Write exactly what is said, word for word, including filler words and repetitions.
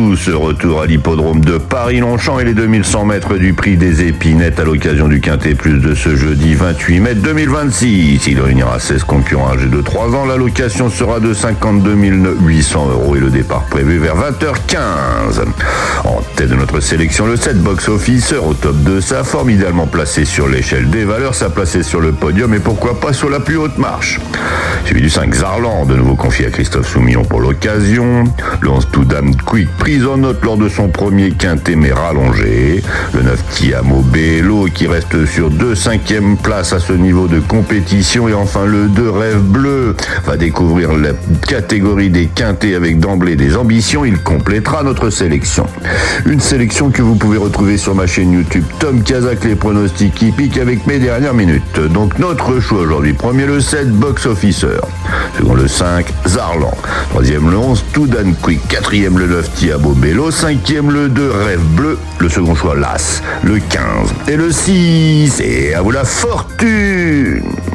douze, retour à l'hippodrome de Paris-Longchamp et les deux mille cent mètres du prix des Épinettes à l'occasion du Quintet Plus de ce jeudi vingt-huit mai deux mille vingt-six. Il réunira seize concurrents âgés de trois ans. La location sera de cinquante-deux mille huit cents euros et le départ prévu vers vingt heures quinze. En tête de notre sélection, le sept Box Officer au top de sa forme, idéalement placé sur l'échelle des valeurs, sa placé sur le podium et pourquoi pas sur la plus haute marche. Suivi du cinq Zarland, de nouveau confié à Christophe Soumillon pour l'occasion. Le onze Toudam Quick, prise en note lors de son premier quintet mais rallongé. Le neuf Tiamo Bello qui reste sur deux cinquièmes places à ce niveau de compétition. Et enfin le deux Rêve Bleu va découvrir la catégorie des quintets avec d'emblée des ambitions. Il complétera notre sélection. Une sélection que vous pouvez retrouver sur ma chaîne YouTube Tom Kazak, les pronostics hippiques avec mes dernières minutes. Donc notre choix aujourd'hui, premier le sept Box Officer, second le cinq Zarland, troisième le onze Toudam Quick, quatrième le neuf Tiamo Bello, cinquième le deux Rêve Bleu, le second choix l'As, le quinze et le six. Et à vous la fortune!